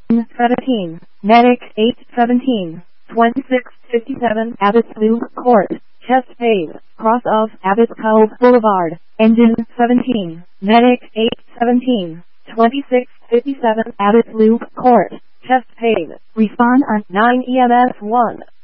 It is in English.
17, Medic 817, 2657 Abbots Loop Court, Chesapeake, cross of Abbots Cove Boulevard, Engine 17, Medic 817, 2657 Abbots Loop Court, Chesapeake, respond on 9 EMS 1.